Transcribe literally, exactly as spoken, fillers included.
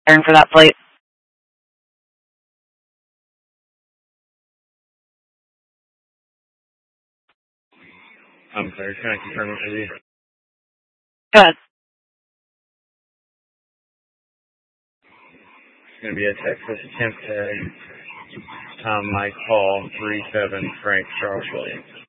Preparing for that flight. I'm sorry, can I confirm it with you? Go ahead. It's going to be a Texas temp tag. Tom Mike Paul, three seven Frank Charles Williams.